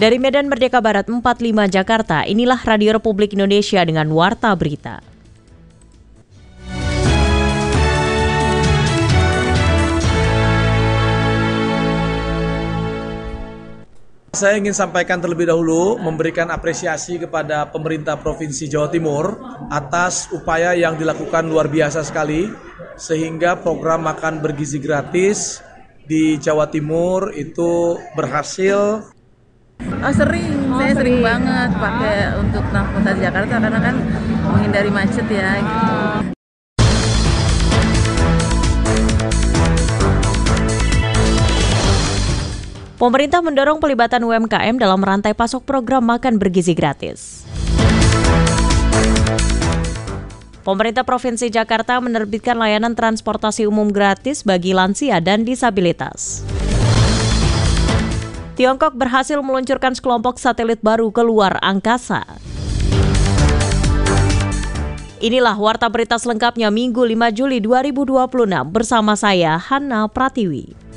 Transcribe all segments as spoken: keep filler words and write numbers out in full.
Dari Medan Merdeka Barat empat puluh lima Jakarta, inilah Radio Republik Indonesia dengan Warta Berita. Saya ingin sampaikan terlebih dahulu memberikan apresiasi kepada pemerintah Provinsi Jawa Timur atas upaya yang dilakukan luar biasa sekali sehingga program makan bergizi gratis di Jawa Timur itu berhasil. Oh sering, oh, saya sering, sering banget pakai untuk transportasi Jakarta karena kan menghindari macet ya gitu. Pemerintah mendorong pelibatan U M K M dalam rantai pasok program makan bergizi gratis. Pemerintah Provinsi Jakarta menerbitkan layanan transportasi umum gratis bagi lansia dan disabilitas. Tiongkok berhasil meluncurkan sekelompok satelit baru ke luar angkasa. Inilah Warta Berita selengkapnya Minggu lima Juli dua ribu dua puluh enam bersama saya, Hana Pratiwi.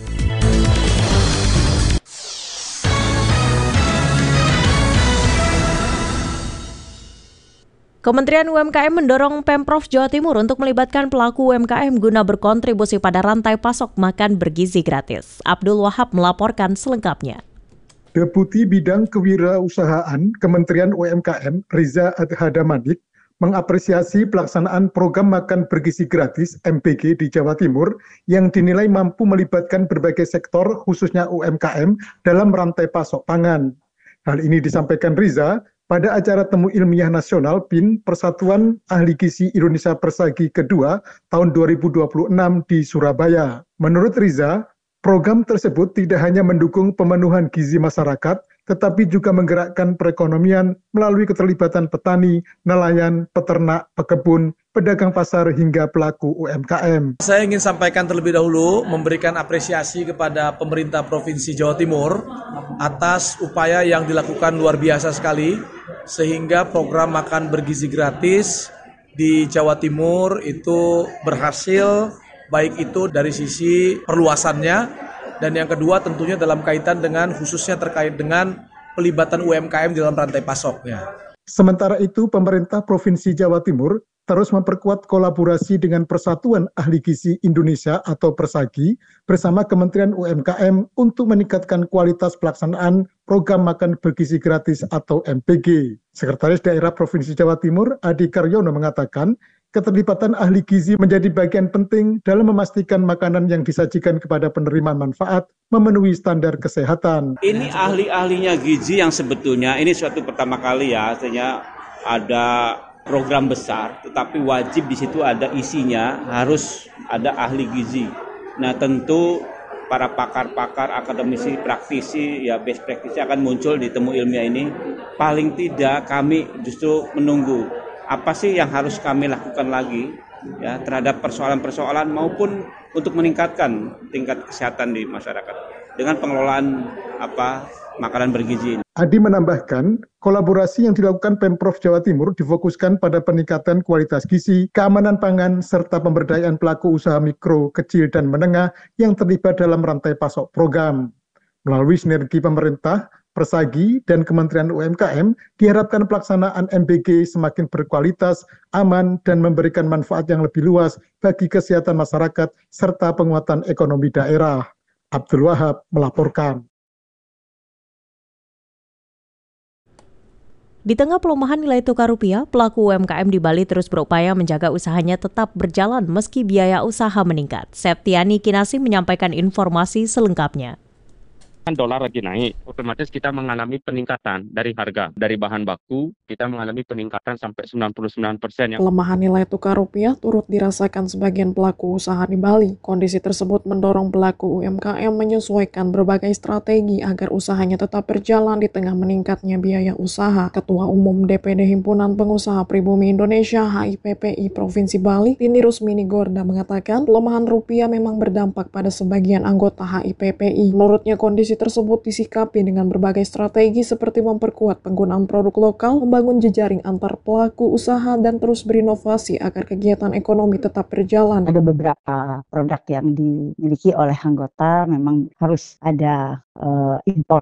Kementerian U M K M mendorong Pemprov Jawa Timur untuk melibatkan pelaku U M K M guna berkontribusi pada rantai pasok makan bergizi gratis. Abdul Wahab melaporkan selengkapnya. Deputi Bidang Kewirausahaan Kementerian U M K M Riza Adhadamanik mengapresiasi pelaksanaan program makan bergizi gratis M B G di Jawa Timur yang dinilai mampu melibatkan berbagai sektor khususnya U M K M dalam rantai pasok pangan. Hal ini disampaikan Riza pada acara Temu Ilmiah Nasional P I N Persatuan Ahli Gizi Indonesia Persagi kedua tahun dua ribu dua puluh enam di Surabaya. Menurut Riza, program tersebut tidak hanya mendukung pemenuhan gizi masyarakat, tetapi juga menggerakkan perekonomian melalui keterlibatan petani, nelayan, peternak, pekebun, pedagang pasar hingga pelaku U M K M. Saya ingin sampaikan terlebih dahulu memberikan apresiasi kepada pemerintah Provinsi Jawa Timur atas upaya yang dilakukan luar biasa sekali sehingga program makan bergizi gratis di Jawa Timur itu berhasil, baik itu dari sisi perluasannya dan yang kedua tentunya dalam kaitan dengan khususnya terkait dengan pelibatan U M K M dalam rantai pasoknya. Sementara itu, pemerintah Provinsi Jawa Timur terus memperkuat kolaborasi dengan Persatuan Ahli Gizi Indonesia atau Persagi bersama Kementerian U M K M untuk meningkatkan kualitas pelaksanaan program makan bergizi gratis atau M B G. Sekretaris Daerah Provinsi Jawa Timur Adi Karyono mengatakan, keterlibatan ahli gizi menjadi bagian penting dalam memastikan makanan yang disajikan kepada penerima manfaat memenuhi standar kesehatan. Ini ahli-ahlinya gizi yang sebetulnya ini suatu pertama kali ya, artinya ada program besar, tetapi wajib di situ ada isinya, harus ada ahli gizi. Nah tentu para pakar-pakar, akademisi, praktisi, ya best practice akan muncul di Temu Ilmiah ini. Paling tidak kami justru menunggu apa sih yang harus kami lakukan lagi ya terhadap persoalan-persoalan maupun untuk meningkatkan tingkat kesehatan di masyarakat dengan pengelolaan apa makanan bergizi ini. Adi menambahkan, kolaborasi yang dilakukan Pemprov Jawa Timur difokuskan pada peningkatan kualitas gizi, keamanan pangan, serta pemberdayaan pelaku usaha mikro, kecil, dan menengah yang terlibat dalam rantai pasok program. Melalui sinergi pemerintah, Persagi, dan Kementerian U M K M, diharapkan pelaksanaan M B G semakin berkualitas, aman, dan memberikan manfaat yang lebih luas bagi kesehatan masyarakat serta penguatan ekonomi daerah. Abdul Wahab melaporkan. Di tengah pelemahan nilai tukar rupiah, pelaku U M K M di Bali terus berupaya menjaga usahanya tetap berjalan meski biaya usaha meningkat. Septiani Kinasih menyampaikan informasi selengkapnya. Dolar lagi naik, otomatis kita mengalami peningkatan dari harga. Dari bahan baku, kita mengalami peningkatan sampai sembilan puluh sembilan persen. Yang... Pelemahan nilai tukar rupiah turut dirasakan sebagian pelaku usaha di Bali. Kondisi tersebut mendorong pelaku U M K M menyesuaikan berbagai strategi agar usahanya tetap berjalan di tengah meningkatnya biaya usaha. Ketua Umum D P D Himpunan Pengusaha Pribumi Indonesia H I P P I Provinsi Bali, Tini Rusmini Gorda mengatakan pelemahan rupiah memang berdampak pada sebagian anggota H I P P I. Menurutnya kondisi tersebut disikapi dengan berbagai strategi seperti memperkuat penggunaan produk lokal, membangun jejaring antar pelaku usaha, dan terus berinovasi agar kegiatan ekonomi tetap berjalan. Ada beberapa produk yang dimiliki oleh anggota memang harus ada uh, import ya,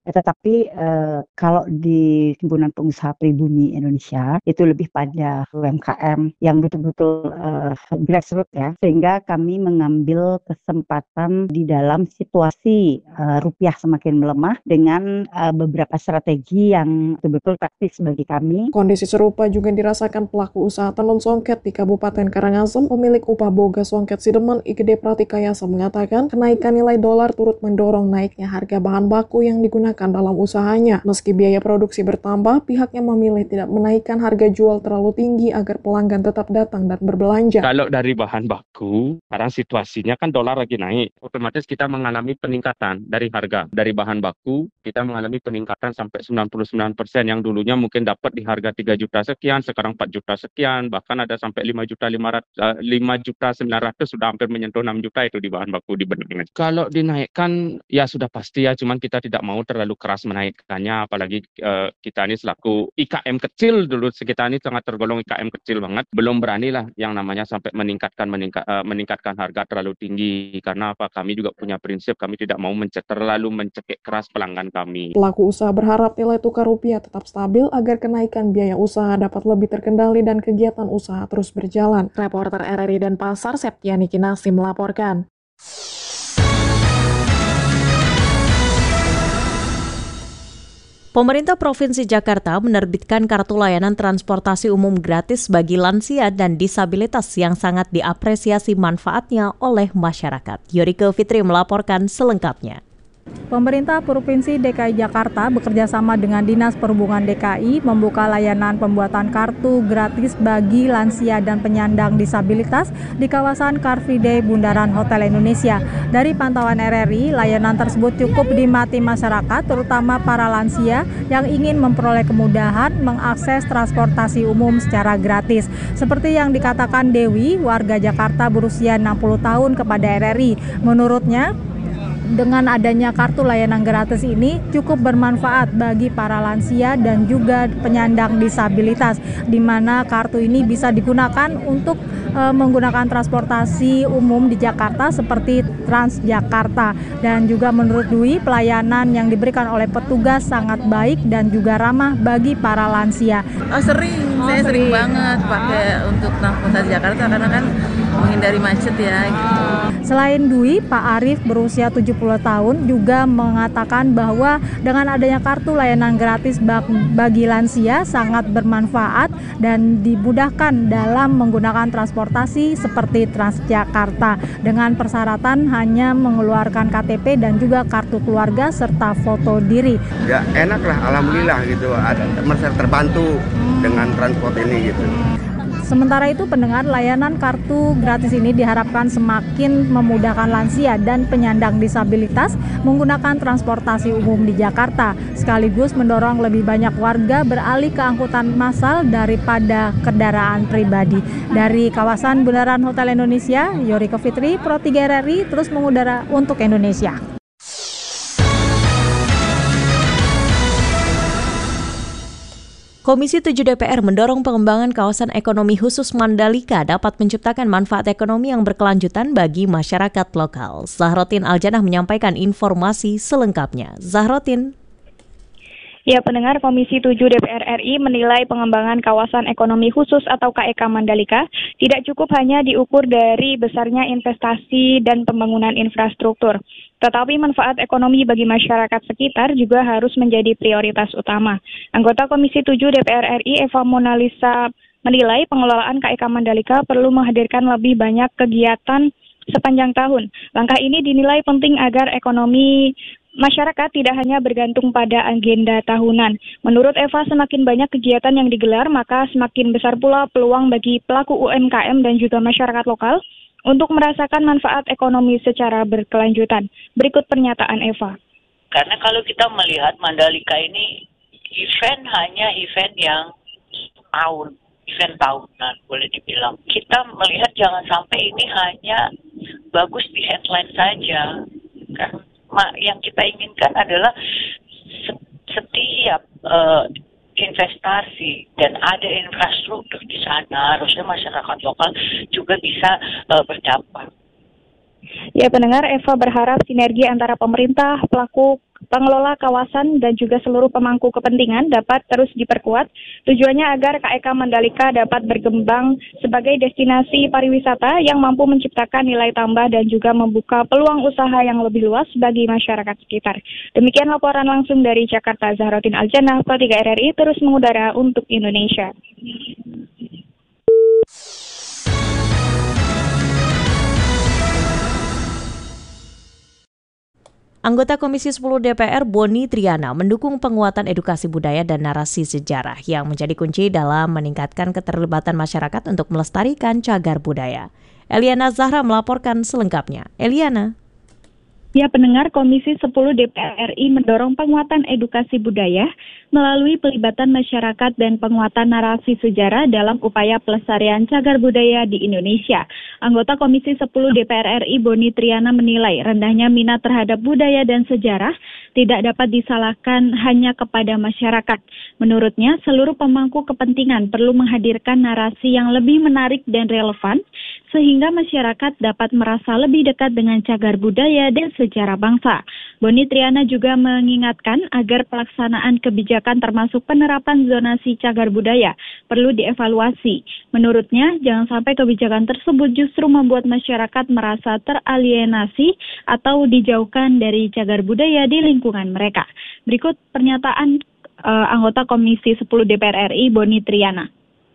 Eh, Tetapi eh, kalau di Himpunan Pengusaha Pribumi Indonesia itu lebih pada U M K M yang betul-betul eh, grassroots ya, sehingga kami mengambil kesempatan di dalam situasi eh, rupiah semakin melemah dengan eh, beberapa strategi yang betul-betul praktis bagi kami. Kondisi serupa juga dirasakan pelaku usaha tenun songket di Kabupaten Karangasem. Pemilik upah boga songket Sidemen I G D Pratikayasa mengatakan kenaikan nilai dolar turut mendorong naiknya harga bahan baku yang digunakan dalam usahanya. Meski biaya produksi bertambah, pihaknya memilih tidak menaikkan harga jual terlalu tinggi agar pelanggan tetap datang dan berbelanja. Kalau dari bahan baku, sekarang situasinya kan dolar lagi naik. Otomatis kita mengalami peningkatan dari harga. Dari bahan baku, kita mengalami peningkatan sampai sembilan puluh sembilan persen. Yang dulunya mungkin dapat di harga tiga juta sekian, sekarang empat juta sekian, bahkan ada sampai lima juta sembilan ratus, sudah hampir menyentuh enam juta itu di bahan baku di benang. Kalau dinaikkan, ya sudah pasti ya, cuman kita tidak mau terlalu keras menaikkannya, apalagi uh, kita ini selaku I K M kecil dulu, kita ini sangat tergolong I K M kecil banget, belum beranilah yang namanya sampai meningkatkan meningkat, uh, meningkatkan harga terlalu tinggi, karena apa, kami juga punya prinsip, kami tidak mau mencek, terlalu mencekik keras pelanggan kami. Pelaku usaha berharap nilai tukar rupiah tetap stabil agar kenaikan biaya usaha dapat lebih terkendali dan kegiatan usaha terus berjalan. Reporter R R I Denpasar, Septiani Kinasi melaporkan. Pemerintah Provinsi Jakarta menerbitkan kartu layanan transportasi umum gratis bagi lansia dan disabilitas yang sangat diapresiasi manfaatnya oleh masyarakat. Yorike Fitri melaporkan selengkapnya. Pemerintah Provinsi D K I Jakarta bekerjasama dengan Dinas Perhubungan D K I membuka layanan pembuatan kartu gratis bagi lansia dan penyandang disabilitas di kawasan Car Free Day Bundaran Hotel Indonesia. Dari pantauan R R I, layanan tersebut cukup dinikmati masyarakat, terutama para lansia yang ingin memperoleh kemudahan mengakses transportasi umum secara gratis. Seperti yang dikatakan Dewi, warga Jakarta berusia enam puluh tahun kepada R R I. Menurutnya, dengan adanya kartu layanan gratis ini cukup bermanfaat bagi para lansia dan juga penyandang disabilitas, di mana kartu ini bisa digunakan untuk e, menggunakan transportasi umum di Jakarta seperti Transjakarta. Dan juga menurut Dwi, pelayanan yang diberikan oleh petugas sangat baik dan juga ramah bagi para lansia. Oh sering, oh, saya sering, sering banget pakai oh. untuk transportasi Jakarta karena kan menghindari macet ya gitu. Selain Dwi, Pak Arif berusia tujuh puluh tahun juga mengatakan bahwa dengan adanya kartu layanan gratis bagi lansia sangat bermanfaat dan dimudahkan dalam menggunakan transportasi seperti Transjakarta dengan persyaratan hanya mengeluarkan K T P dan juga kartu keluarga serta foto diri. Ya enak lah, alhamdulillah gitu, ada masyarakat terbantu hmm. dengan transport ini gitu. Sementara itu, pendengar, layanan kartu gratis ini diharapkan semakin memudahkan lansia dan penyandang disabilitas menggunakan transportasi umum di Jakarta, sekaligus mendorong lebih banyak warga beralih ke angkutan massal daripada kendaraan pribadi. Dari kawasan Bundaran Hotel Indonesia, Yorike Fitri, Pro tiga R R I, terus mengudara untuk Indonesia. Komisi tujuh D P R mendorong pengembangan kawasan ekonomi khusus Mandalika dapat menciptakan manfaat ekonomi yang berkelanjutan bagi masyarakat lokal. Zahrotin Aljanah menyampaikan informasi selengkapnya. Zahrotin. Ya, pendengar, Komisi tujuh D P R R I menilai pengembangan kawasan ekonomi khusus atau K E K Mandalika tidak cukup hanya diukur dari besarnya investasi dan pembangunan infrastruktur, tetapi manfaat ekonomi bagi masyarakat sekitar juga harus menjadi prioritas utama. Anggota Komisi tujuh D P R R I Eva Monalisa menilai pengelolaan K E K Mandalika perlu menghadirkan lebih banyak kegiatan sepanjang tahun. Langkah ini dinilai penting agar ekonomi masyarakat tidak hanya bergantung pada agenda tahunan. Menurut Eva, semakin banyak kegiatan yang digelar, maka semakin besar pula peluang bagi pelaku U M K M dan juga masyarakat lokal untuk merasakan manfaat ekonomi secara berkelanjutan. Berikut pernyataan Eva. Karena kalau kita melihat Mandalika ini event hanya event yang tahun, event tahunan boleh dibilang. Kita melihat jangan sampai ini hanya bagus di headline saja. Kan yang kita inginkan adalah setiap uh, investasi dan ada infrastruktur di sana, harusnya masyarakat lokal juga bisa uh, berdampak. Ya, pendengar, Eva berharap sinergi antara pemerintah, pelaku pengelola kawasan dan juga seluruh pemangku kepentingan dapat terus diperkuat. Tujuannya agar K E K Mandalika dapat berkembang sebagai destinasi pariwisata yang mampu menciptakan nilai tambah dan juga membuka peluang usaha yang lebih luas bagi masyarakat sekitar. Demikian laporan langsung dari Jakarta, Zahrotin Aljanah, Pro tiga R R I terus mengudara untuk Indonesia. Anggota Komisi sepuluh D P R Boni Triana mendukung penguatan edukasi budaya dan narasi sejarah yang menjadi kunci dalam meningkatkan keterlibatan masyarakat untuk melestarikan cagar budaya. Eliana Zahra melaporkan selengkapnya. Eliana. Ya, pendengar, Komisi sepuluh D P R R I mendorong penguatan edukasi budaya melalui pelibatan masyarakat dan penguatan narasi sejarah dalam upaya pelestarian cagar budaya di Indonesia. Anggota Komisi sepuluh D P R R I Boni Triana menilai rendahnya minat terhadap budaya dan sejarah tidak dapat disalahkan hanya kepada masyarakat. Menurutnya, seluruh pemangku kepentingan perlu menghadirkan narasi yang lebih menarik dan relevan sehingga masyarakat dapat merasa lebih dekat dengan cagar budaya dan sejarah bangsa. Boni Triana juga mengingatkan agar pelaksanaan kebijakan termasuk penerapan zonasi cagar budaya perlu dievaluasi. Menurutnya, jangan sampai kebijakan tersebut justru membuat masyarakat merasa teralienasi atau dijauhkan dari cagar budaya di lingkungan mereka. Berikut pernyataan uh, anggota Komisi sepuluh D P R R I Boni Triana.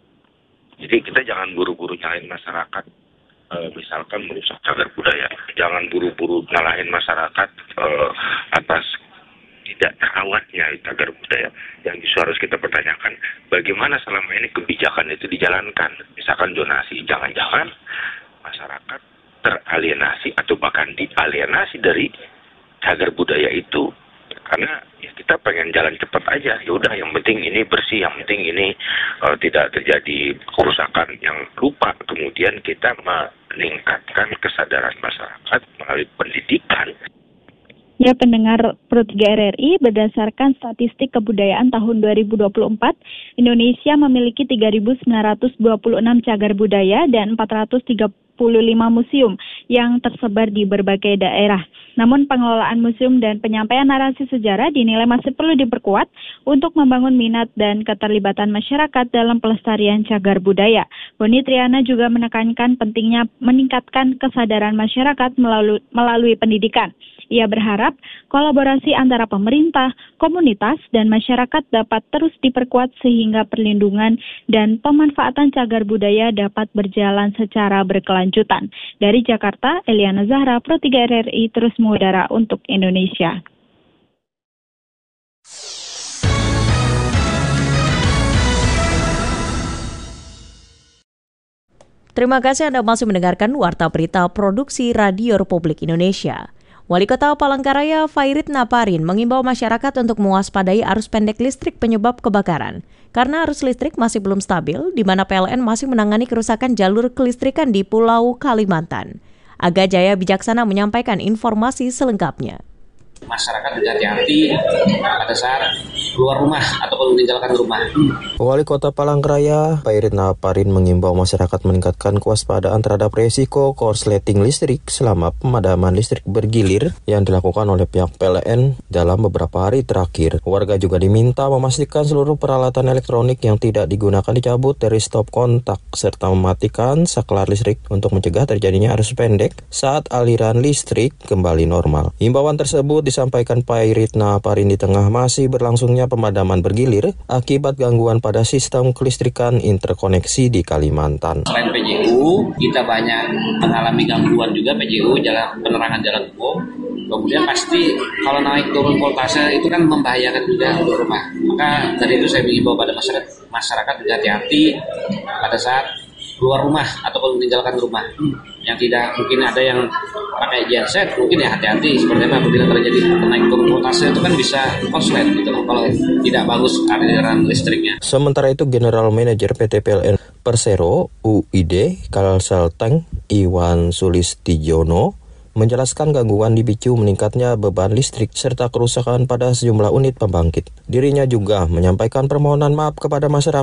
Jadi kita jangan buru-buru nyalain masyarakat, e, misalkan merusak cagar budaya. Jangan buru-buru nyalahin masyarakat e, atas tidak terawatnya cagar budaya. Yang justru harus kita pertanyakan, bagaimana selama ini kebijakan itu dijalankan. Misalkan zonasi, jangan-jangan masyarakat teralienasi atau bahkan dialienasi dari cagar budaya itu. Karena ya kita pengen jalan cepat aja, ya udah yang penting ini bersih, yang penting ini uh, tidak terjadi kerusakan, yang lupa kemudian kita meningkatkan kesadaran masyarakat melalui pendidikan. Ya, pendengar Pro tiga R R I, berdasarkan statistik kebudayaan tahun dua ribu dua puluh empat, Indonesia memiliki tiga ribu sembilan ratus dua puluh enam cagar budaya dan empat ratus tiga puluh lima museum yang tersebar di berbagai daerah. Namun pengelolaan museum dan penyampaian narasi sejarah dinilai masih perlu diperkuat untuk membangun minat dan keterlibatan masyarakat dalam pelestarian cagar budaya. Boni Triana juga menekankan pentingnya meningkatkan kesadaran masyarakat melalui, melalui pendidikan. Ia berharap kolaborasi antara pemerintah, komunitas, dan masyarakat dapat terus diperkuat sehingga perlindungan dan pemanfaatan cagar budaya dapat berjalan secara berkelanjutan. Dari Jakarta, Eliana Zahra, Pro tiga R R I terus mengudara untuk Indonesia. Terima kasih Anda masih mendengarkan Warta Berita Produksi Radio Republik Indonesia. Wali Kota Palangkaraya Fairit Naparin mengimbau masyarakat untuk mewaspadai arus pendek listrik penyebab kebakaran. Karena arus listrik masih belum stabil, di mana P L N masih menangani kerusakan jalur kelistrikan di Pulau Kalimantan. Aga Jaya Bijaksana menyampaikan informasi selengkapnya. Masyarakat berhati-hati pada saat keluar rumah ataupun meninggalkan rumah. Wali Kota Palangkaraya, Fairit Naparin mengimbau masyarakat meningkatkan kewaspadaan terhadap resiko korsleting listrik selama pemadaman listrik bergilir yang dilakukan oleh pihak P L N dalam beberapa hari terakhir. Warga juga diminta memastikan seluruh peralatan elektronik yang tidak digunakan dicabut dari stop kontak serta mematikan saklar listrik untuk mencegah terjadinya arus pendek saat aliran listrik kembali normal. Himbauan tersebut disampaikan Fairit Naparin di tengah masih berlangsungnya pemadaman bergilir akibat gangguan pada sistem kelistrikan interkoneksi di Kalimantan. Selain P J U, kita banyak mengalami gangguan juga P J U, jalan penerangan jalan umum. Kemudian pasti kalau naik turun voltase itu kan membahayakan juga untuk rumah. Maka dari itu saya mengimbau pada masyarakat, masyarakat berhati-hati pada saat keluar rumah ataupun meninggalkan rumah. Yang tidak mungkin ada yang pakai genset, mungkin ya hati-hati seperti apa apabila terjadi naik turun voltase itu kan bisa korslet gitu loh kalau tidak bagus aliran listriknya. Sementara itu General Manager P T P L N Persero U I D Kalselteng Iwan Sulistijono menjelaskan gangguan dipicu meningkatnya beban listrik serta kerusakan pada sejumlah unit pembangkit. Dirinya juga menyampaikan permohonan maaf kepada masyarakat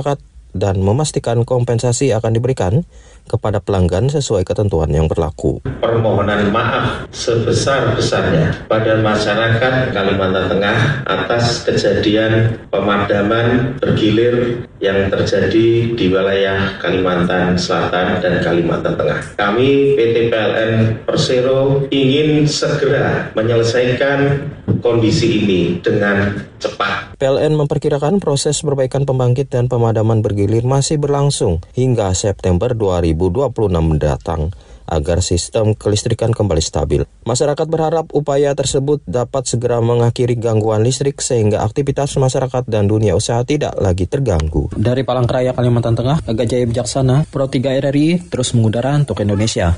dan memastikan kompensasi akan diberikan kepada pelanggan sesuai ketentuan yang berlaku. Permohonan maaf sebesar-besarnya pada masyarakat Kalimantan Tengah atas kejadian pemadaman bergilir yang terjadi di wilayah Kalimantan Selatan dan Kalimantan Tengah. Kami P T P L N Persero ingin segera menyelesaikan kondisi ini dengan cepat. P L N memperkirakan proses perbaikan pembangkit dan pemadaman bergilir masih berlangsung hingga September dua ribu dua puluh enam mendatang agar sistem kelistrikan kembali stabil. Masyarakat berharap upaya tersebut dapat segera mengakhiri gangguan listrik sehingga aktivitas masyarakat dan dunia usaha tidak lagi terganggu. Dari Palangkaraya, Kalimantan Tengah, Gajaya Bijaksana, Pro tiga R R I terus mengudara untuk Indonesia.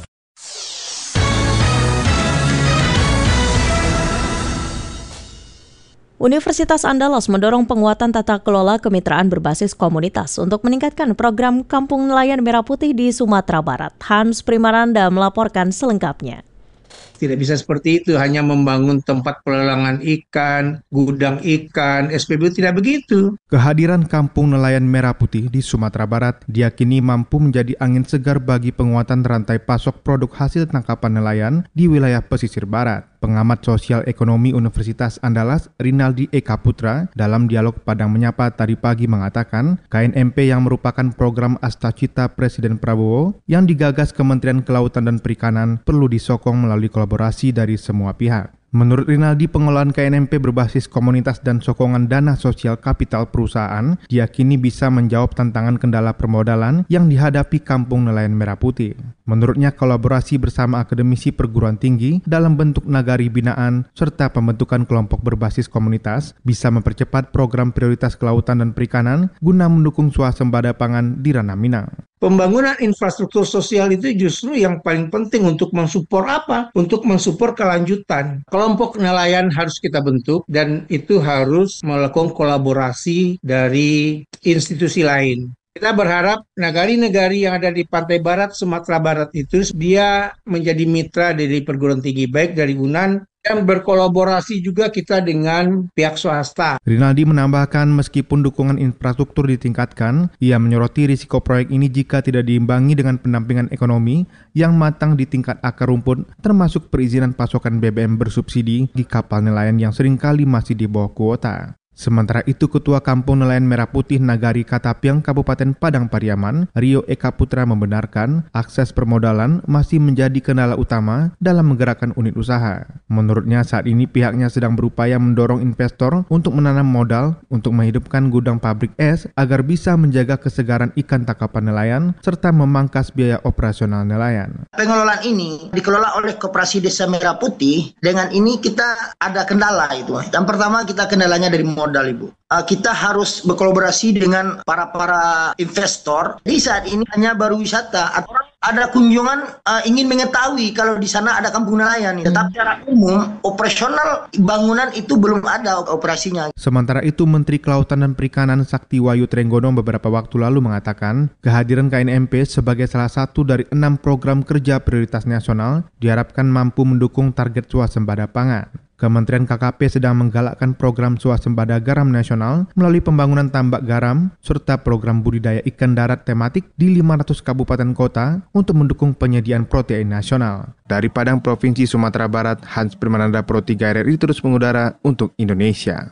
Universitas Andalas mendorong penguatan tata kelola kemitraan berbasis komunitas untuk meningkatkan program Kampung Nelayan Merah Putih di Sumatera Barat. Hans Primaranda melaporkan selengkapnya. Tidak bisa seperti itu, hanya membangun tempat pelelangan ikan, gudang ikan, S P B U, tidak begitu. Kehadiran Kampung Nelayan Merah Putih di Sumatera Barat diyakini mampu menjadi angin segar bagi penguatan rantai pasok produk hasil tangkapan nelayan di wilayah pesisir barat. Pengamat sosial ekonomi Universitas Andalas, Rinaldi Eka Putra, dalam dialog Padang Menyapa tadi pagi mengatakan, K N M P yang merupakan program Astacita Presiden Prabowo yang digagas Kementerian Kelautan dan Perikanan perlu disokong melalui kolaborasi dari semua pihak. Menurut Rinaldi, pengelolaan K N M P berbasis komunitas dan sokongan dana sosial kapital perusahaan diyakini bisa menjawab tantangan kendala permodalan yang dihadapi Kampung Nelayan Merah Putih. Menurutnya, kolaborasi bersama akademisi perguruan tinggi dalam bentuk nagari binaan serta pembentukan kelompok berbasis komunitas bisa mempercepat program prioritas kelautan dan perikanan guna mendukung swasembada pangan di Ranah Minang. Pembangunan infrastruktur sosial itu justru yang paling penting untuk mensupport apa? Untuk mensupport kelanjutan. Kelompok nelayan harus kita bentuk dan itu harus melakukan kolaborasi dari institusi lain. Kita berharap negari-negari yang ada di pantai barat Sumatera Barat itu dia menjadi mitra dari perguruan tinggi, baik dari U N A N dan berkolaborasi juga kita dengan pihak swasta. Rinaldi menambahkan meskipun dukungan infrastruktur ditingkatkan, ia menyoroti risiko proyek ini jika tidak diimbangi dengan pendampingan ekonomi yang matang di tingkat akar rumput, termasuk perizinan pasokan B B M bersubsidi di kapal nelayan yang seringkali masih di bawah kuota. Sementara itu, Ketua Kampung Nelayan Merah Putih Nagari Katapiang Kabupaten Padang Pariaman, Rio Eka Putra membenarkan akses permodalan masih menjadi kendala utama dalam menggerakkan unit usaha. Menurutnya, saat ini pihaknya sedang berupaya mendorong investor untuk menanam modal untuk menghidupkan gudang pabrik es agar bisa menjaga kesegaran ikan tangkapan nelayan serta memangkas biaya operasional nelayan. Pengelolaan ini dikelola oleh Koperasi Desa Merah Putih. Dengan ini kita ada kendala itu. Yang pertama kita kendalanya dari modal. Modal, Ibu. Uh, kita harus berkolaborasi dengan para-para investor. Di saat ini hanya baru wisata. Orang ada kunjungan uh, ingin mengetahui kalau di sana ada kampung nelayan. Hmm. Tetapi secara umum, operasional bangunan itu belum ada operasinya. Sementara itu, Menteri Kelautan dan Perikanan Sakti Wahyu Trenggono beberapa waktu lalu mengatakan kehadiran K N M P sebagai salah satu dari enam program kerja prioritas nasional diharapkan mampu mendukung target swasembada pangan. Kementerian K K P sedang menggalakkan program swasembada garam nasional melalui pembangunan tambak garam serta program budidaya ikan darat tematik di lima ratus kabupaten kota untuk mendukung penyediaan protein nasional. Dari Padang, Provinsi Sumatera Barat, Hans Primananda, Pro tiga R R I terus mengudara untuk Indonesia.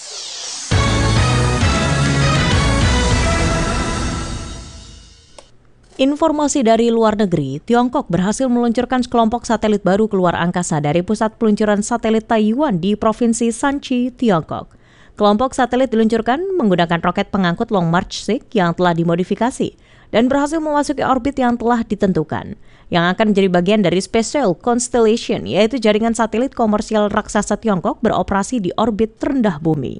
Informasi dari luar negeri, Tiongkok berhasil meluncurkan sekelompok satelit baru keluar angkasa dari pusat peluncuran satelit Taiwan di Provinsi Shanxi, Tiongkok. Kelompok satelit diluncurkan menggunakan roket pengangkut Long March enam yang telah dimodifikasi dan berhasil memasuki orbit yang telah ditentukan, yang akan menjadi bagian dari Special Constellation, yaitu jaringan satelit komersial raksasa Tiongkok beroperasi di orbit terendah bumi.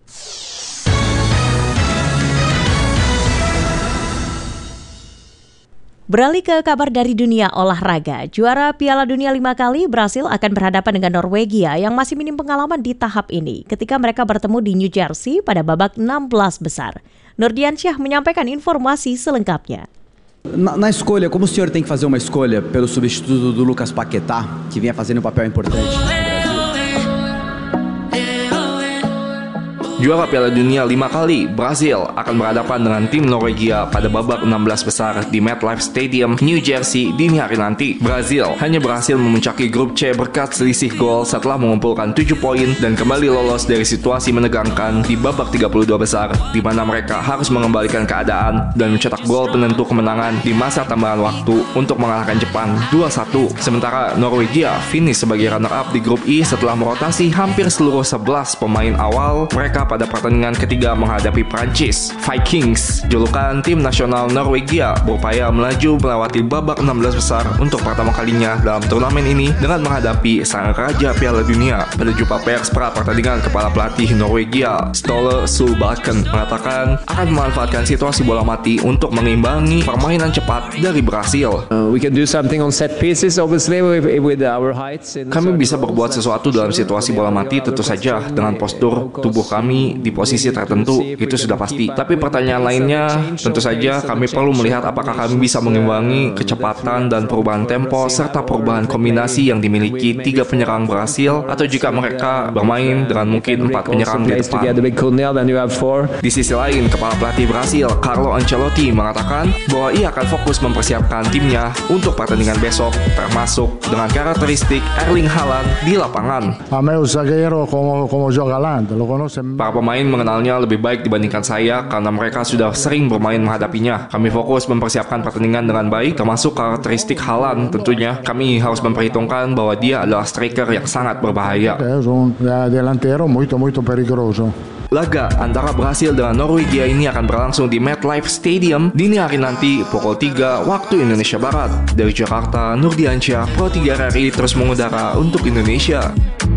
Beralih ke kabar dari dunia olahraga, juara Piala Dunia lima kali Brasil akan berhadapan dengan Norwegia yang masih minim pengalaman di tahap ini ketika mereka bertemu di New Jersey pada babak enam belas besar. Nurdiansyah menyampaikan informasi selengkapnya. Na, na escolha, como o senhor tem que fazer uma escolha pelo substituto do Lucas Paquetá, que vinha fazendo um papel importante? Di Juara Piala Dunia lima kali, Brazil akan berhadapan dengan tim Norwegia pada babak enam belas besar di MetLife Stadium, New Jersey dini hari nanti. Brazil hanya berhasil memuncaki grup C berkat selisih gol setelah mengumpulkan tujuh poin dan kembali lolos dari situasi menegangkan di babak tiga puluh dua besar, di mana mereka harus mengembalikan keadaan dan mencetak gol penentu kemenangan di masa tambahan waktu untuk mengalahkan Jepang dua satu. Sementara Norwegia finish sebagai runner-up di grup I setelah merotasi hampir seluruh sebelas pemain awal mereka pada pertandingan ketiga menghadapi Prancis. Vikings, julukan tim nasional Norwegia, berupaya melaju melewati babak enam belas besar untuk pertama kalinya dalam turnamen ini dengan menghadapi sang raja Piala Dunia. Pada jumpa pers pra pertandingan, kepala pelatih Norwegia, Ståle Solbakken, mengatakan akan memanfaatkan situasi bola mati untuk mengimbangi permainan cepat dari Brasil. Uh, we can do something on set pieces, obviously, with, with our heights. Kami bisa berbuat sesuatu dalam situasi bola mati, tentu saja dengan postur tubuh kami di posisi tertentu, itu sudah pasti. Tapi pertanyaan lainnya, tentu saja kami perlu melihat apakah kami bisa mengimbangi kecepatan dan perubahan tempo serta perubahan kombinasi yang dimiliki tiga penyerang Brasil, atau jika mereka bermain dengan mungkin empat penyerang di depan. Di sisi lain, kepala pelatih Brasil, Carlo Ancelotti, mengatakan bahwa ia akan fokus mempersiapkan timnya untuk pertandingan besok, termasuk dengan karakteristik Erling Haaland di lapangan. Para pemain mengenalnya lebih baik dibandingkan saya karena mereka sudah sering bermain menghadapinya. Kami fokus mempersiapkan pertandingan dengan baik, termasuk karakteristik Haaland. Tentunya kami harus memperhitungkan bahwa dia adalah striker yang sangat berbahaya. Laga antara Brasil dengan Norwegia ini akan berlangsung di MetLife Stadium dini hari nanti pukul tiga waktu Indonesia Barat. Dari Jakarta, Nurdiansyah, Pro tiga R R I terus mengudara untuk Indonesia.